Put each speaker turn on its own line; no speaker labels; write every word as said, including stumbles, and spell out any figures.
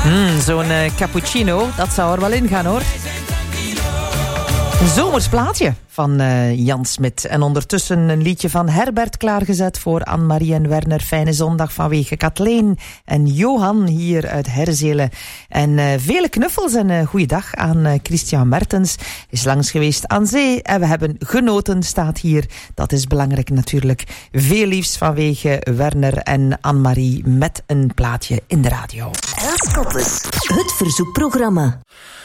Mm, zo'n uh, cappuccino, dat zou er wel in gaan, hoor. Een zomers plaatje van uh, Jan Smit. En ondertussen een liedje van Herbert klaargezet voor Anne-Marie en Werner. Fijne zondag vanwege Kathleen en Johan hier uit Herzelen. En uh, vele knuffels en uh, goeiedag aan uh, Christian Mertens. Is langs geweest aan zee en we hebben genoten, staat hier. Dat is belangrijk natuurlijk. Veel liefs vanwege Werner en Anne-Marie met een plaatje in de radio.
Els Koppes, het verzoekprogramma.